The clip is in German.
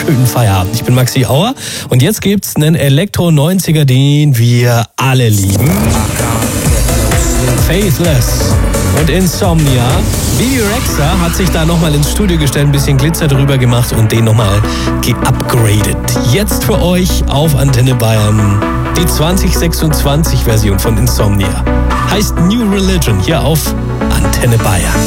schönen Feierabend. Ich bin Maxi Auer und jetzt gibt's einen Elektro-90er, den wir alle lieben. Faithless und Insomnia. Bibi Rexha hat sich da nochmal ins Studio gestellt, ein bisschen Glitzer drüber gemacht und den nochmal geupgradet. Jetzt für euch auf Antenne Bayern die 2026-Version von Insomnia. Heißt New Religion hier auf Antenne Bayern.